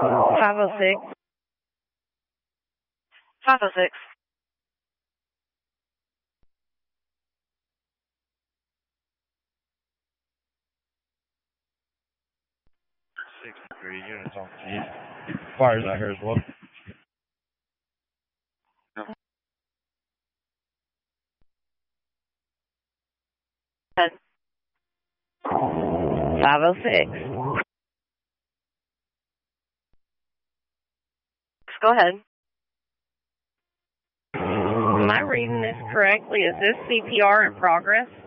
506. 506. Units on feet. Fires out here as well. Head. 506. Go ahead. Am I reading this correctly? Is this CPR in progress?